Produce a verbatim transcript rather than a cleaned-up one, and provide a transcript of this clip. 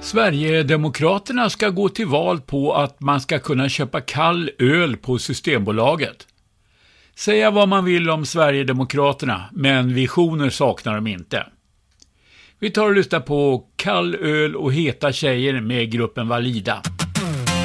Sverigedemokraterna ska gå till val på att man ska kunna köpa kall öl på Systembolaget. Säga vad man vill om Sverigedemokraterna, men visioner saknar de inte. Vi tar och lyssnar på Kall öl och heta tjejer med gruppen Valida.